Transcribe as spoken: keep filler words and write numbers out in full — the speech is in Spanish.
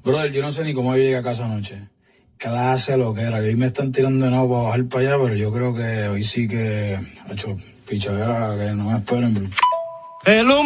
Brother, yo no sé ni cómo yo llegué a casa anoche. Clase lo que era. Hoy me están tirando de nuevo para bajar para allá, pero yo creo que hoy sí que, ha hecho pichadera, que no me esperen, bro. El humo